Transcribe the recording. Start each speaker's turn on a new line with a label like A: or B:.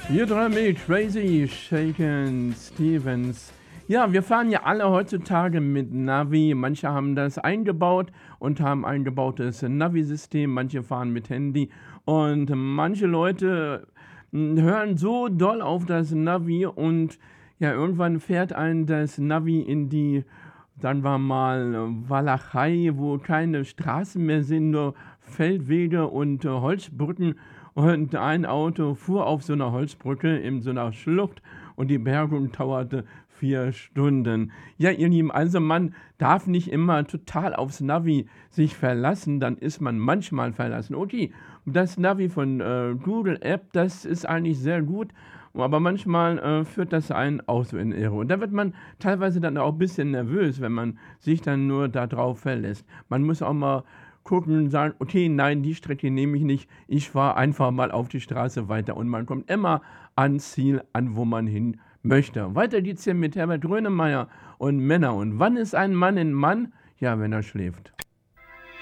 A: Hier dran mit Crazy Shaken Stevens. Ja, wir fahren ja alle heutzutage mit Navi. Manche haben das eingebaut und haben ein eingebautes Navi-System. Manche fahren mit Handy. Und manche Leute hören so doll auf das Navi und ja, irgendwann fährt einen das Navi in die, sagen wir mal, Walachei, wo keine Straßen mehr sind, nur Feldwege und Holzbrücken. Und ein Auto fuhr auf so einer Holzbrücke in so einer Schlucht und die Bergung dauerte 4 Stunden. Ja, ihr Lieben, also man darf nicht immer total aufs Navi sich verlassen, dann ist man manchmal verlassen. Okay, das Navi von Google App, das ist eigentlich sehr gut, aber manchmal führt das einen auch so in Irre. Und da wird man teilweise dann auch ein bisschen nervös, wenn man sich dann nur darauf verlässt. Man muss auch mal gucken und sagen: „Okay, nein, die Strecke nehme ich nicht. Ich fahre einfach mal auf die Straße weiter.“ Und man kommt immer ans Ziel an, wo man hin möchte. Weiter geht's hier mit Herbert Grönemeyer und Männer. Und wann ist ein Mann ein Mann? Ja, wenn er schläft.